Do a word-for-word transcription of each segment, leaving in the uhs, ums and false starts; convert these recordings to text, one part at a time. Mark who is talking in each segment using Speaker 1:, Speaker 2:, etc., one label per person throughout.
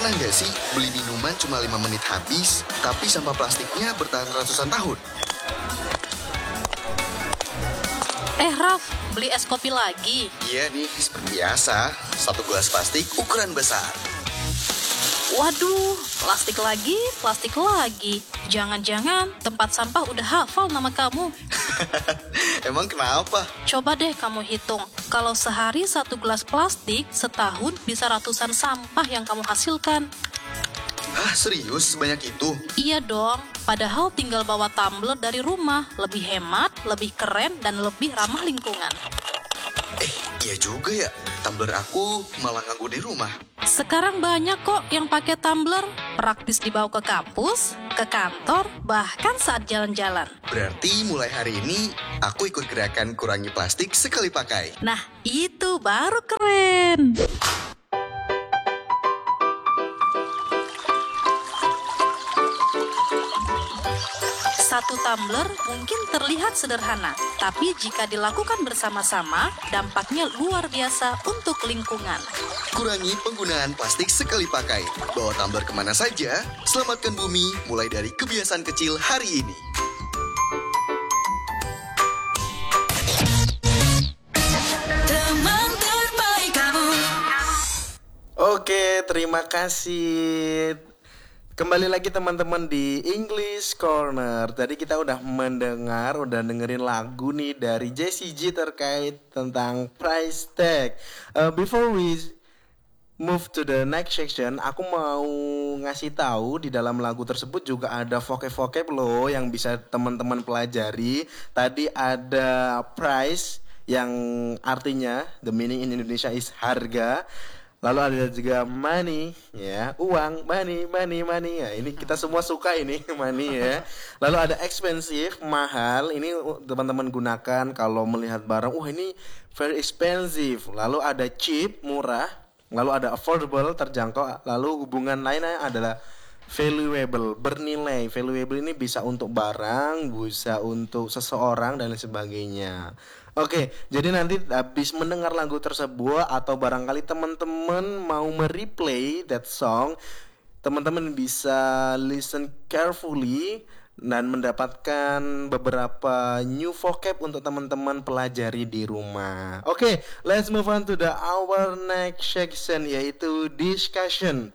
Speaker 1: Pernah nggak sih beli minuman cuma lima menit habis, tapi sampah plastiknya bertahan ratusan tahun?
Speaker 2: Eh Raf, beli es kopi lagi?
Speaker 1: Iya nih, seperti biasa. Satu gelas plastik ukuran besar.
Speaker 2: Waduh, plastik lagi, plastik lagi. Jangan-jangan tempat sampah udah hafal nama kamu.
Speaker 1: Emang kenapa?
Speaker 2: Coba deh kamu hitung. Kalau sehari satu gelas plastik, setahun bisa ratusan sampah yang kamu hasilkan.
Speaker 1: Hah, serius sebanyak itu?
Speaker 2: Iya dong, padahal tinggal bawa tumbler dari rumah. Lebih hemat, lebih keren, dan lebih ramah lingkungan.
Speaker 1: Eh, iya juga ya. Tumbler aku malah nganggur di rumah.
Speaker 2: Sekarang banyak kok yang pakai tumbler. Praktis dibawa ke kampus, ke kantor, bahkan saat jalan-jalan.
Speaker 1: Berarti mulai hari ini aku ikut gerakan kurangi plastik sekali pakai.
Speaker 2: Nah, itu baru keren. Satu tumbler mungkin terlihat sederhana, tapi jika dilakukan bersama-sama, dampaknya luar biasa untuk lingkungan.
Speaker 1: Kurangi penggunaan plastik sekali pakai. Bawa tumbler kemana saja, selamatkan bumi mulai dari kebiasaan kecil hari ini.
Speaker 2: Teman terbaik kamu.
Speaker 3: Oke, terima kasih. Kembali lagi teman-teman di English Corner. Tadi kita udah mendengar, udah dengerin lagu nih dari Jessie J terkait tentang price tag. Uh, before we move to the next section, aku mau ngasih tahu di dalam lagu tersebut juga ada vocab-vocab loh yang bisa teman-teman pelajari. Tadi ada price yang artinya the meaning in Indonesia is harga. Lalu ada juga money, ya, uang, money, money, money. Ya, ini kita semua suka ini money ya. Lalu ada expensive, mahal. Ini teman-teman gunakan kalau melihat barang. Wah, ini very expensive. Lalu ada cheap, murah. Lalu ada affordable, terjangkau. Lalu hubungan lainnya adalah valuable, bernilai. Valuable ini bisa untuk barang, bisa untuk seseorang dan lain sebagainya. Oke, jadi nanti habis mendengar lagu tersebut atau barangkali teman-teman mau mereplay that song, teman-teman bisa listen carefully dan mendapatkan beberapa new vocab untuk teman-teman pelajari di rumah. Oke, let's move on to the our next section, yaitu discussion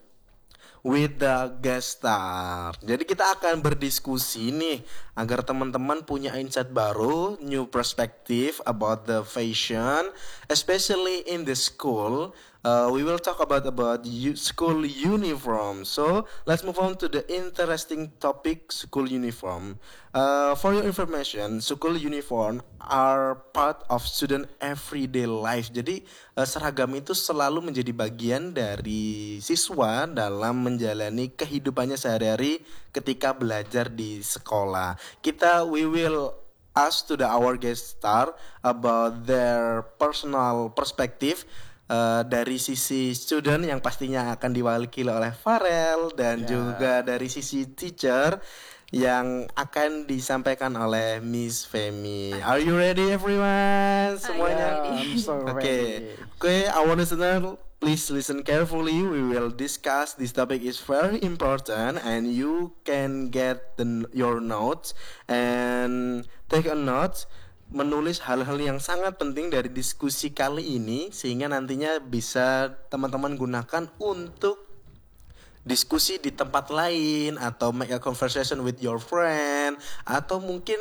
Speaker 3: with the guest star. Jadi kita akan berdiskusi nih agar teman-teman punya insight baru, new perspective about the fashion, especially in the school. Uh, we will talk about about u- school uniform. So let's move on to the interesting topic, school uniform. Uh, for your information, school uniform are part of student everyday life. Jadi uh, seragam itu selalu menjadi bagian dari siswa dalam menjalani kehidupannya sehari-hari ketika belajar di sekolah. Kita we will ask to the our guest star about their personal perspective. Uh, dari sisi student yang pastinya akan diwakili oleh Farel dan yeah. juga dari sisi teacher yang akan disampaikan oleh Miss Femi. Are you ready everyone? Semuanya?
Speaker 4: Yeah, I'm so
Speaker 3: Oke,
Speaker 4: ready.
Speaker 3: okay, our listener, please listen carefully. We will discuss this topic is very important and you can get the, your notes and take a note. Menulis hal-hal yang sangat penting dari diskusi kali ini sehingga nantinya bisa teman-teman gunakan untuk diskusi di tempat lain atau make a conversation with your friend atau mungkin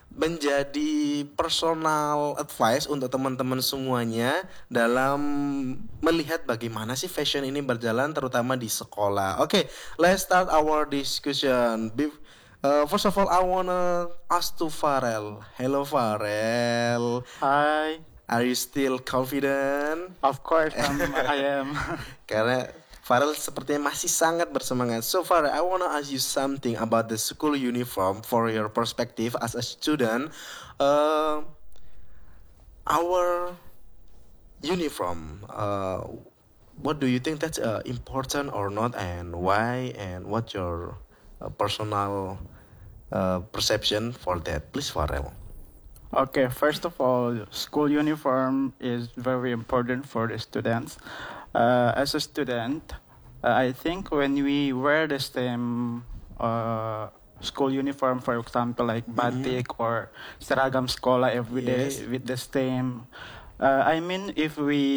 Speaker 3: menjadi personal advice untuk teman-teman semuanya dalam melihat bagaimana sih fashion ini berjalan terutama di sekolah. Oke, okay, let's start our discussion. Be- Uh, first of all, I wanna ask to Farel. Hello, Farel.
Speaker 4: Hi.
Speaker 3: Are you still confident?
Speaker 4: Of course, um, I am.
Speaker 3: Karena Farel sepertinya masih sangat bersemangat. So Farel, I wanna ask you something about the school uniform for your perspective as a student. Uh, our uniform. Uh, what do you think that's uh, important or not, and why? And what your uh, personal uh, perception for that? Please, Farel.
Speaker 4: Okay, first of all, school uniform is very important for the students. Uh, as a student, uh, I think when we wear the same uh, school uniform, for example, like batik or seragam sekolah every day
Speaker 3: Yes.
Speaker 4: with the same. Uh, I mean, if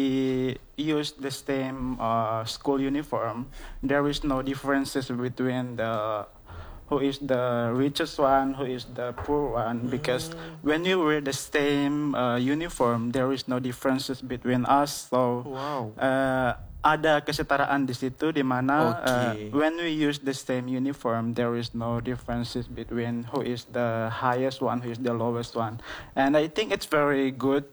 Speaker 4: we use the same uh, school uniform, there is no differences between the who is the richest one, who is the poor one, because when you wear the same uh, uniform, there is no differences between us. So
Speaker 3: Wow.
Speaker 4: uh, ada kesetaraan di situ, di mana uh,
Speaker 3: Okay.
Speaker 4: when we use the same uniform, there is no differences between who is the highest one, who is the lowest one, and I think it's very good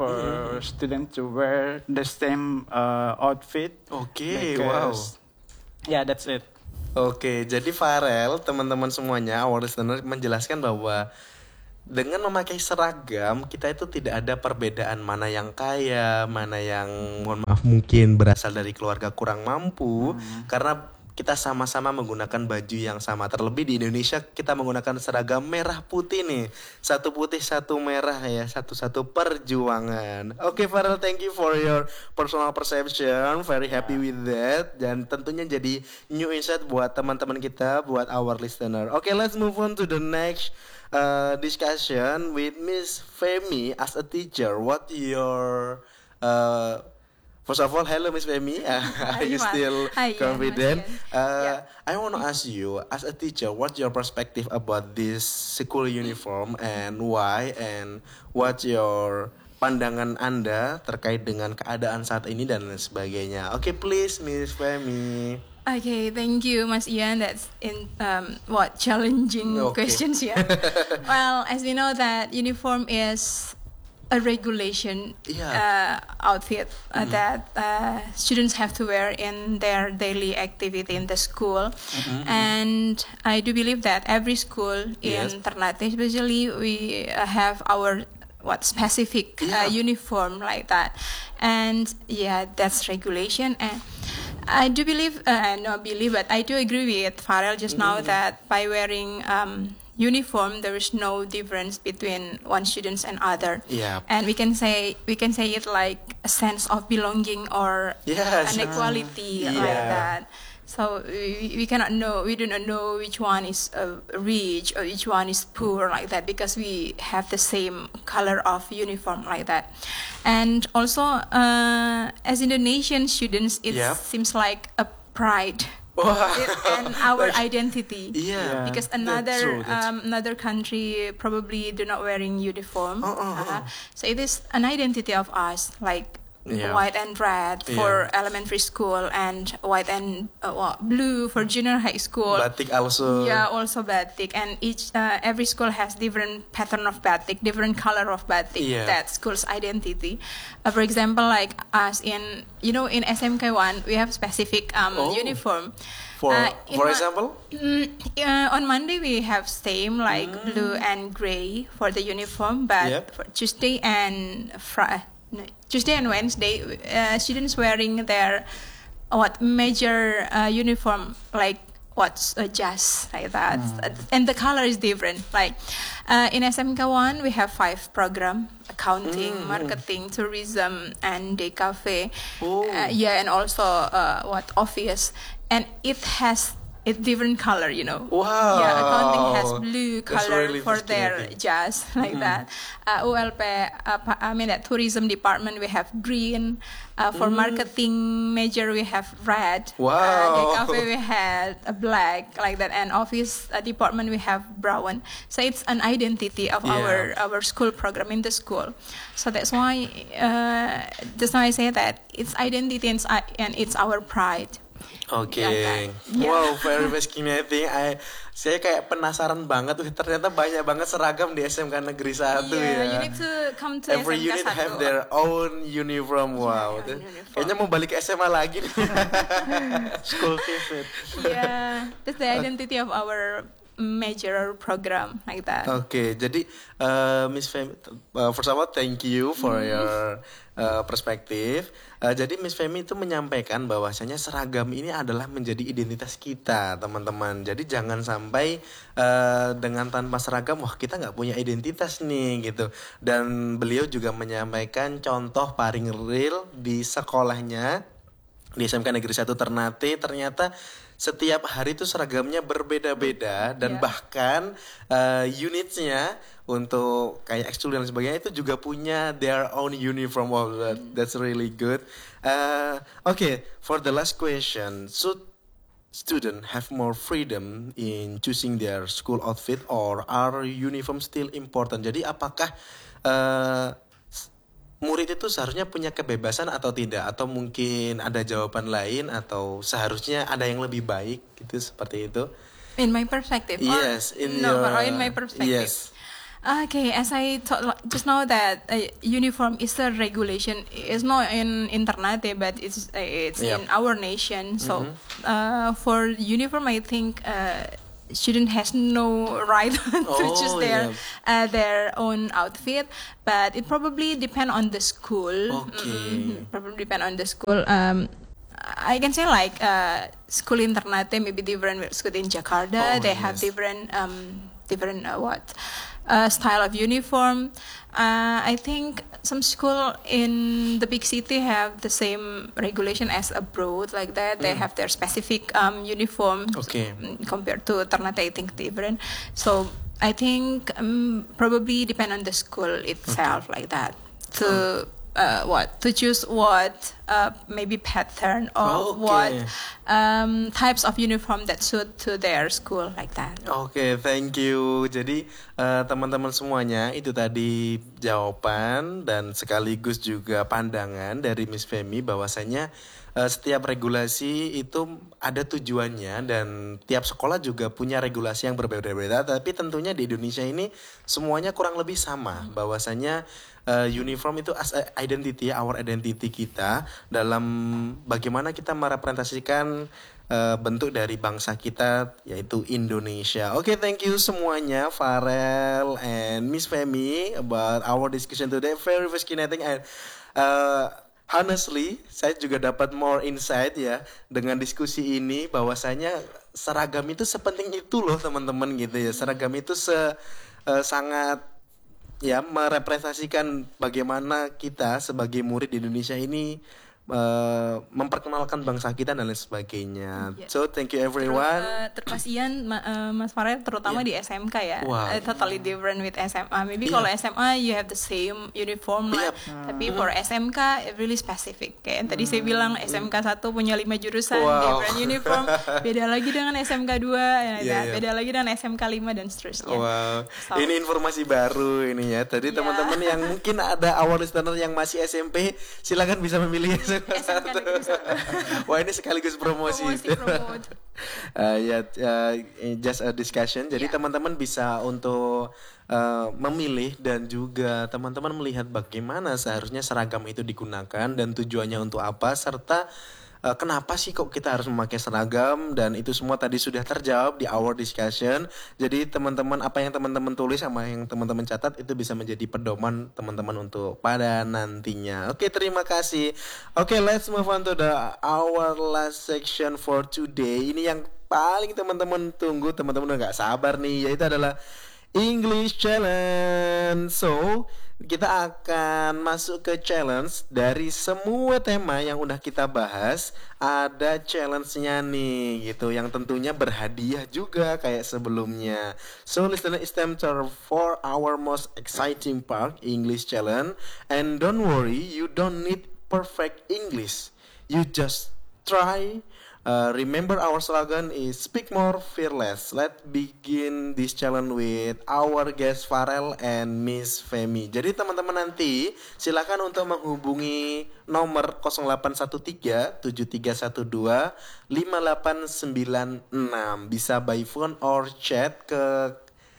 Speaker 4: for students to wear the same uh, outfit.
Speaker 3: Oke, wow.
Speaker 4: because- Yeah, that's it.
Speaker 3: Oke, jadi Farel, teman-teman semuanya, our listener menjelaskan bahwa dengan memakai seragam, kita itu tidak ada perbedaan mana yang kaya, mana yang mohon maaf mungkin berasal dari keluarga kurang mampu, karena kita sama-sama menggunakan baju yang sama. Terlebih di Indonesia kita menggunakan seragam merah putih nih, satu putih satu merah ya, satu-satu perjuangan. Oke Farel, thank you for your personal perception, very happy with that, dan tentunya jadi new insight buat teman-teman kita, buat our listener. Oke, let's move on to the next uh, discussion with Miss Femi as a teacher. What your uh, First of all, hello Miss Femi. Uh, are you
Speaker 5: Mas.
Speaker 3: still
Speaker 5: Hi, yeah,
Speaker 3: confident?
Speaker 5: Mas Ian.
Speaker 3: Uh,
Speaker 5: Yeah.
Speaker 3: I want to ask you, as a teacher, what's your perspective about this school uniform and why, and what's your pandangan Anda terkait dengan keadaan saat ini dan lain sebagainya? Oke, please Miss Femi.
Speaker 5: Okay, thank you, Mas Ian. That's in um, what challenging
Speaker 3: Okay.
Speaker 5: questions, yeah. Well, as we know that uniform is a regulation
Speaker 3: Yeah.
Speaker 5: uh, outfit uh, that uh, students have to wear in their daily activity in the school, and I do believe that every school
Speaker 3: Yes.
Speaker 5: in Ternate, especially, we uh, have our what specific
Speaker 3: Yeah.
Speaker 5: uh, uniform like that, and yeah, that's regulation. And I do believe, uh, not believe, but I do agree with Farel just now that by wearing um, uniform, there is no difference between one students and other.
Speaker 3: Yep.
Speaker 5: And we can say we can say it like a sense of belonging or
Speaker 3: Yes.
Speaker 5: an equality
Speaker 3: Ah,
Speaker 5: like
Speaker 3: yeah.
Speaker 5: that. So we, we cannot know, we do not know which one is uh, rich or which one is poor like that, because we have the same color of uniform like that. And also, uh, as Indonesian students, it
Speaker 3: Yep.
Speaker 5: seems like a pride.
Speaker 3: Wow.
Speaker 5: It- and our identity.
Speaker 3: Yeah.
Speaker 5: Because
Speaker 3: That's
Speaker 5: another
Speaker 3: true, that's-
Speaker 5: um, another country probably do not wearing uniform.
Speaker 3: Uh, uh, uh.
Speaker 5: Uh-huh. So it is an identity of us, like
Speaker 3: Yeah.
Speaker 5: white and red for elementary school, and white and uh, what, blue for junior high school.
Speaker 3: Batik also.
Speaker 5: Yeah, also batik, and each uh, every school has different pattern of batik, different color of batik.
Speaker 3: Yeah.
Speaker 5: That school's identity. Uh, for example, like us in you know in S M K one we have specific um,
Speaker 3: Oh.
Speaker 5: uniform.
Speaker 3: For
Speaker 5: Uh, in
Speaker 3: for
Speaker 5: Mon-
Speaker 3: example?
Speaker 5: Mm, uh, on Monday we have same like blue and gray for the uniform, but
Speaker 3: Yep.
Speaker 5: for Tuesday and Friday. No, Tuesday and Wednesday, uh, students wearing their what major uh, uniform like what's a jas like that, and the color is different. Like uh, in S M K one, we have five program: accounting, marketing, tourism, and day cafe.
Speaker 3: Oh.
Speaker 5: Uh, yeah, and also uh, what office, and it has a different color, you know.
Speaker 3: Wow.
Speaker 5: Yeah, accounting has blue
Speaker 3: That's
Speaker 5: color
Speaker 3: really
Speaker 5: for their
Speaker 3: fascinating.
Speaker 5: jas like that. Uh, U L P, uh, pa- I mean at tourism department we have green. Uh, for marketing major we have red. Uh,
Speaker 3: Wow.
Speaker 5: the cafe we had a black like that, and office uh, department we have brown. So it's an identity of
Speaker 3: Yeah.
Speaker 5: our our school program in the school. So that's why uh, that's why I say that it's identity and it's, uh, and it's our pride.
Speaker 3: Oke,
Speaker 5: Ya kan? Ya.
Speaker 3: wow, very fascinating. I, saya kayak penasaran banget. Wih, ternyata banyak banget seragam di S M K Negeri satu
Speaker 5: Yeah,
Speaker 3: ya.
Speaker 5: you need to come to
Speaker 3: Every
Speaker 5: S M K
Speaker 3: unit
Speaker 5: satu.
Speaker 3: have their own uniform. Wow,
Speaker 5: own uniform.
Speaker 3: kayaknya mau balik ke S M A lagi nih.
Speaker 4: School visit.
Speaker 5: Yeah, that's the identity of our major program like that.
Speaker 3: Oke, jadi uh, Miss Femi, uh, first of all thank you for your uh, perspektif. Uh, jadi Miss Femi itu menyampaikan bahwasanya seragam ini adalah menjadi identitas kita, teman-teman. Jadi jangan sampai uh, dengan tanpa seragam, wah kita nggak punya identitas nih gitu. Dan beliau juga menyampaikan contoh paling real di sekolahnya. di S M K Negeri satu Ternate ternyata setiap hari itu seragamnya berbeda-beda dan
Speaker 5: Yeah.
Speaker 3: bahkan uh, unitnya untuk kayak ekskul dan sebagainya itu juga punya their own uniform. Oh, that, that's really good. Uh, okay, for the last question, should students have more freedom in choosing their school outfit or are uniform still important? Jadi apakah uh, murid itu seharusnya punya kebebasan atau tidak, atau mungkin ada jawaban lain, atau seharusnya ada yang lebih baik gitu, seperti itu?
Speaker 5: In my perspective.
Speaker 3: Yes,
Speaker 5: or,
Speaker 3: in
Speaker 5: no,
Speaker 3: your-
Speaker 5: or in my perspective.
Speaker 3: yes.
Speaker 5: Okay, as I thought just now that uh, uniform is a regulation. It's not in in Ternate, but it's uh, it's
Speaker 3: Yep.
Speaker 5: in our nation. So uh, for uniform, I think. Uh, student has no right to
Speaker 3: Oh,
Speaker 5: choose their
Speaker 3: yeah.
Speaker 5: uh, their own outfit, but it probably depend on the school.
Speaker 3: Okay.
Speaker 5: Mhm, probably depend on the school. Um, I can say like uh, school in Ternate maybe different with school in Jakarta.
Speaker 3: Oh,
Speaker 5: They have
Speaker 3: yes.
Speaker 5: different um different uh, what uh, style of uniform. Uh, I think some school in the big city have the same regulation as abroad, like that. They have their specific um, uniform.
Speaker 3: Okay.
Speaker 5: mm, Compared to Ternate, I think different. So I think um, probably depend on the school itself, like that. To uh, what to choose what uh, maybe pattern or
Speaker 3: Okay.
Speaker 5: what um, types of uniform that suit to their school, like that.
Speaker 3: Oke, thank you. Jadi eh, teman-teman semuanya itu tadi jawaban dan sekaligus juga pandangan dari Miss Femi bahwasanya eh, setiap regulasi itu ada tujuannya dan tiap sekolah juga punya regulasi yang berbeda-beda. Tapi tentunya di Indonesia ini semuanya kurang lebih sama bahwasanya eh, uniform itu as a identity, our identity kita dalam bagaimana kita merepresentasikan uh, bentuk dari bangsa kita yaitu Indonesia. Oke, okay, thank you semuanya Farel and Miss Femi about our discussion today. Very fascinating and uh, honestly saya juga dapat more insight ya dengan diskusi ini bahwasanya seragam itu sepenting itu loh teman-teman gitu ya. Seragam itu se uh, sangat ya merepresentasikan bagaimana kita sebagai murid di Indonesia ini uh, memperkenalkan bangsa kita dan lain sebagainya.
Speaker 5: Yeah.
Speaker 3: So thank you everyone.
Speaker 5: Uh, terkasihan Ma- uh, Mas Farel terutama di S M K ya.
Speaker 3: Wow.
Speaker 5: Uh, totally different with S M A. Maybe
Speaker 3: Yeah.
Speaker 5: kalau S M A you have the same uniform lah.
Speaker 3: Yep.
Speaker 5: Tapi for S M K it really specific. Kayak yang tadi saya bilang S M K satu punya lima jurusan,
Speaker 3: Wow.
Speaker 5: different uniform. Beda lagi dengan S M K dua, ya,
Speaker 3: Yeah, yeah.
Speaker 5: beda lagi dengan S M K lima dan seterusnya.
Speaker 3: Wow,
Speaker 5: So-
Speaker 3: ini informasi baru ini ya. Tadi
Speaker 5: Yeah.
Speaker 3: teman-teman yang mungkin ada our listener yang masih S M P, silakan bisa memilih S M K
Speaker 5: S M K
Speaker 3: satu.
Speaker 5: Negeri Satu.
Speaker 3: Wah, ini sekaligus promosi.
Speaker 5: Promosi, promote.
Speaker 3: Uh, ya, uh, just a discussion. Jadi
Speaker 5: Yeah.
Speaker 3: teman-teman bisa untuk uh, memilih dan juga teman-teman melihat bagaimana seharusnya seragam itu digunakan dan tujuannya untuk apa serta uh, kenapa sih kok kita harus memakai seragam, dan itu semua tadi sudah terjawab di our discussion. Jadi teman-teman apa yang teman-teman tulis sama yang teman-teman catat itu bisa menjadi pedoman teman-teman untuk pada nantinya. Oke, terima kasih. Oke, let's move on to the our last section for today. Ini yang paling teman-teman tunggu, teman-teman udah gak sabar nih, yaitu adalah English Challenge. So kita akan masuk ke challenge. Dari semua tema yang udah kita bahas, ada challenge-nya nih gitu, yang tentunya berhadiah juga kayak sebelumnya. So listener, it's time to for our most exciting part, English Challenge. And don't worry, you don't need perfect English. You just try. Uh, remember our slogan is speak more, fearless. Let's begin this challenge with our guest Farel and Miss Femi. Jadi teman-teman nanti silakan untuk menghubungi nomor nol delapan satu tiga tujuh tiga satu dua lima delapan sembilan enam. Bisa by phone or chat ke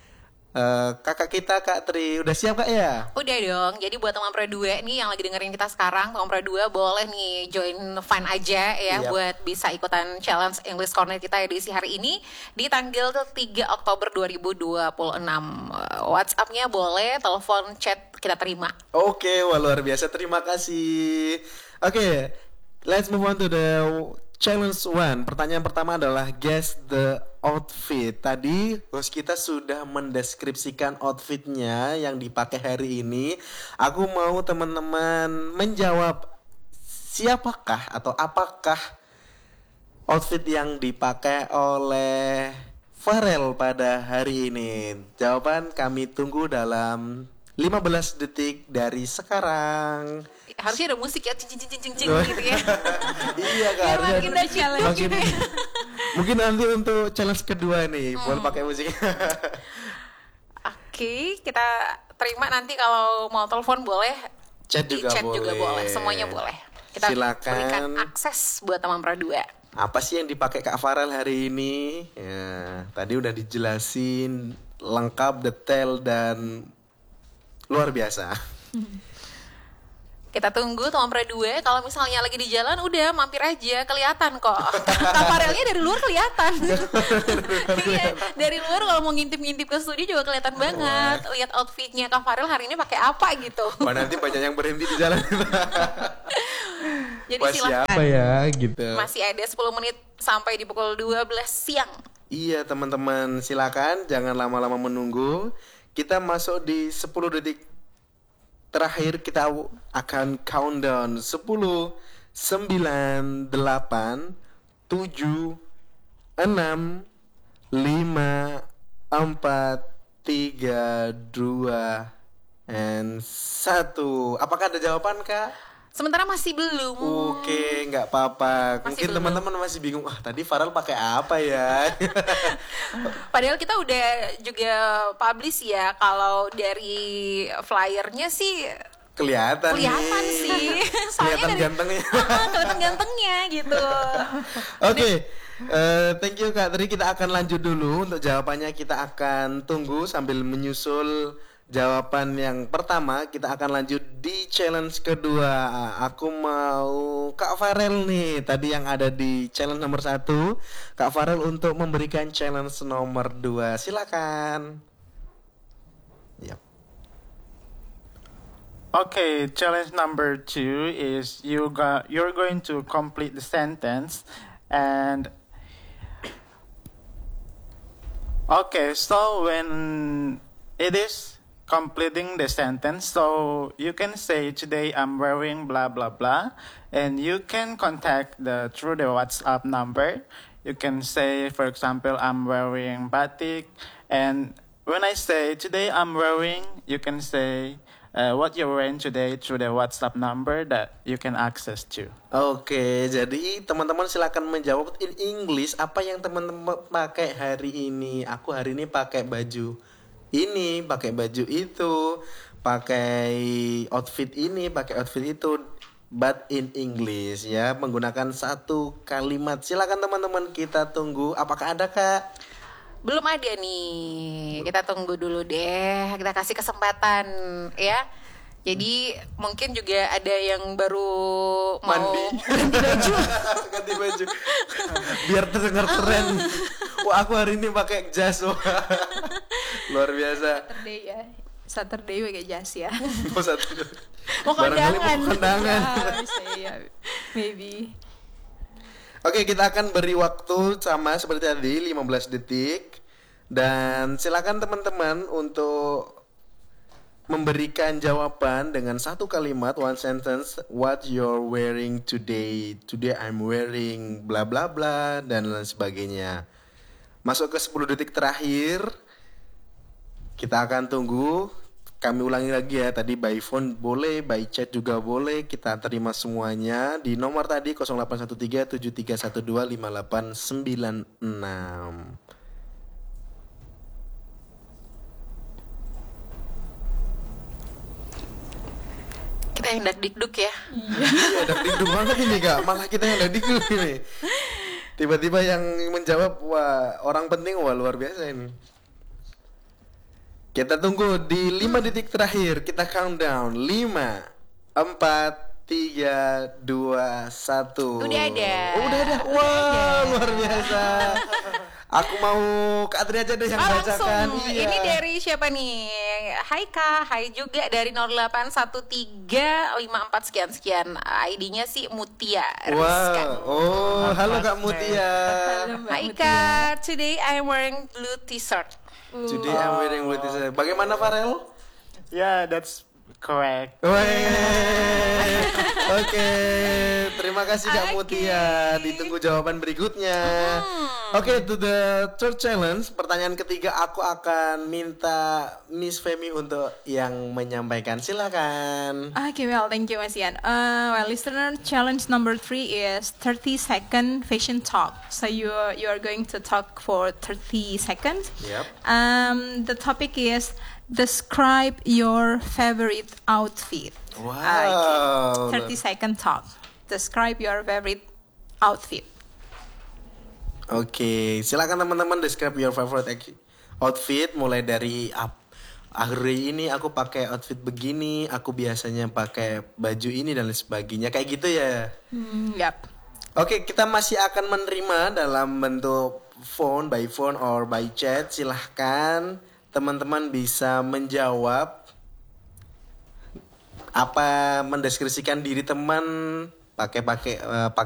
Speaker 3: uh, kakak kita Kak Tri. Udah siap Kak ya?
Speaker 6: Udah dong, jadi buat teman Pro dua nih yang lagi dengerin kita sekarang, teman Pro dua boleh nih join fun aja ya.
Speaker 3: Yap.
Speaker 6: Buat bisa ikutan challenge English Corner kita edisi hari ini di tanggal tiga Oktober dua ribu dua puluh enam. Uh, WhatsApp-nya boleh, telepon, chat kita terima.
Speaker 3: Oke, wah luar biasa. Terima kasih. Oke, let's move on to the challenge one. Pertanyaan pertama adalah guess the outfit. Tadi host kita sudah mendeskripsikan outfitnya yang dipakai hari ini. Aku mau teman-teman menjawab siapakah atau apakah outfit yang dipakai oleh Farel pada hari ini? Jawaban kami tunggu dalam lima belas detik dari sekarang.
Speaker 6: Harusnya ada musik ya, cing cing cing cing cing
Speaker 3: Oh.
Speaker 6: gitu ya.
Speaker 3: Iya kan.
Speaker 6: Biar makin dahsyat
Speaker 3: Makin,
Speaker 6: gitu ya.
Speaker 3: mungkin nanti untuk challenge kedua nih,
Speaker 6: Hmm.
Speaker 3: boleh pakai musik.
Speaker 6: Oke, kita terima nanti kalau mau telepon boleh.
Speaker 3: Chat
Speaker 6: Di
Speaker 3: juga
Speaker 6: chat juga
Speaker 3: boleh.
Speaker 6: boleh, semuanya boleh. Kita
Speaker 3: Silakan.
Speaker 6: berikan akses buat teman Pradua.
Speaker 3: Apa sih yang dipakai Kak Farel hari ini? Ya, tadi udah dijelasin lengkap, detail dan luar biasa.
Speaker 6: Kita tunggu teman Pradua. Kalau misalnya lagi di jalan, udah mampir aja, kelihatan kok. Kafarelnya dari luar kelihatan. Iya, dari luar kalau mau ngintip-ngintip ke studio juga kelihatan banget. Lihat outfitnya Kak Farel hari ini pakai apa gitu.
Speaker 3: Wah, nanti banyak yang berhenti di jalan.
Speaker 6: Jadi
Speaker 3: Wah,
Speaker 6: silakan.
Speaker 3: siapa ya gitu.
Speaker 6: Masih ada sepuluh menit sampai di pukul dua belas siang.
Speaker 3: Iya teman-teman, silakan jangan lama-lama menunggu. Kita masuk di sepuluh detik terakhir, kita akan countdown sepuluh, sembilan, delapan, tujuh, enam, lima, empat, tiga, dua, and satu. Apakah ada jawaban, Kak?
Speaker 6: Sementara masih belum.
Speaker 3: Oke, nggak apa-apa.
Speaker 6: Masih
Speaker 3: Mungkin
Speaker 6: belum.
Speaker 3: teman-teman masih bingung. Wah, tadi Farel pakai apa ya?
Speaker 6: Padahal kita udah juga publish ya. Kalau dari flyernya sih
Speaker 3: Kelihatan,
Speaker 6: kelihatan
Speaker 3: nih.
Speaker 6: sih. Soalnya
Speaker 3: Kelihatan
Speaker 6: dari-
Speaker 3: gantengnya.
Speaker 6: Ah, kelihatan gantengnya gitu.
Speaker 3: Oke, eh, thank you Kak. Tadi kita akan lanjut dulu untuk jawabannya. Kita akan tunggu sambil menyusul jawaban yang pertama. Kita akan lanjut di challenge kedua. Aku mau Kak Farel nih. Tadi yang ada di challenge nomor satu, Kak Farel untuk memberikan challenge nomor dua. Silakan. Yap.
Speaker 4: Okay, challenge number two is you got you're going to complete the sentence and okay, so when it is completing the sentence, so you can say today I'm wearing blah blah blah, and you can contact the through the WhatsApp number. You can say, for example, I'm wearing batik, and when I say today I'm wearing, you can say uh, what you're wearing today through the WhatsApp number that you can access to.
Speaker 3: Oke, jadi teman-teman silakan menjawab in English apa yang teman-teman pakai hari ini. Aku hari ini pakai baju ini, pakai baju itu, pakai outfit ini, pakai outfit itu. But in English ya, menggunakan satu kalimat. Silakan teman-teman, kita tunggu. Apakah ada, Kak?
Speaker 6: Belum ada nih. Kita tunggu dulu deh. Kita kasih kesempatan ya. Jadi mungkin juga ada yang baru mau
Speaker 3: Mandi.
Speaker 6: ganti baju.
Speaker 3: Ganti baju. Biar terdengar keren. Wah, aku hari ini pakai jas. Wah. Luar biasa.
Speaker 5: Saturday ya. Saturday pakai jas ya.
Speaker 3: Mau satu.
Speaker 5: Mau
Speaker 3: Barangkali
Speaker 5: kondangan.
Speaker 3: mau kondangan.
Speaker 5: Ya, bisa ya. Maybe.
Speaker 3: Oke, kita akan beri waktu sama seperti tadi lima belas detik. Dan silakan teman-teman untuk memberikan jawaban dengan satu kalimat, one sentence, what you're wearing today. Today I'm wearing bla bla bla dan lain sebagainya. Masuk ke sepuluh detik terakhir. Kita akan tunggu. Kami ulangi lagi ya, tadi by phone boleh, by chat juga boleh. Kita terima semuanya di nomor tadi nol delapan satu tiga tujuh tiga satu dua lima delapan sembilan enam.
Speaker 6: Kita yang dak-dikduk ya.
Speaker 3: Iya, dakdikduk banget ini Kak. Malah kita yang dakdikduk ini. Tiba-tiba yang menjawab, wah orang penting, wah luar biasa ini. Kita tunggu di lima detik terakhir. Kita countdown. lima, empat, tiga, dua, satu.
Speaker 6: Udah ada.
Speaker 3: Oh, udah ada. Wah, luar biasa. Aku mau Kak Atri aja deh yang
Speaker 6: Oh,
Speaker 3: bacakan.
Speaker 6: langsung.
Speaker 3: Iya.
Speaker 6: Ini dari siapa nih? Hai Kak, hai juga dari nol delapan satu tiga lima empat sekian sekian. I D-nya sih Mutia Rizka.
Speaker 3: Wah, oh, halo Kak Mutia.
Speaker 6: Hai Kak, today I'm wearing blue t-shirt.
Speaker 3: Today I'm wearing blue t-shirt. Bagaimana Farel?
Speaker 4: Yeah, that's Correct.
Speaker 3: Weh. Oke, terima kasih Kak Mutia. Ditunggu jawaban berikutnya. Oke, to the third challenge. Pertanyaan ketiga, aku akan minta Miss Femi untuk yang menyampaikan. Silakan.
Speaker 5: Okay, well, thank you, Mas Ian. Uh, well, listener, challenge number three is thirty second fashion talk. So you are, you are going to talk for thirty seconds.
Speaker 3: Yep.
Speaker 5: Um, the topic is describe your favorite outfit.
Speaker 3: Wow.
Speaker 5: Okay. thirty second talk. Describe your favorite outfit.
Speaker 3: Oke, silakan teman-teman describe your favorite outfit. Mulai dari up. Hari ini aku pakai outfit begini, aku biasanya pakai baju ini dan lain sebagainya. Kayak gitu ya.
Speaker 5: Hmm, yep.
Speaker 3: Oke, kita masih akan menerima dalam bentuk phone, by phone or by chat. Silahkan teman-teman bisa menjawab apa, mendeskripsikan diri teman pakai pakai uh, pakai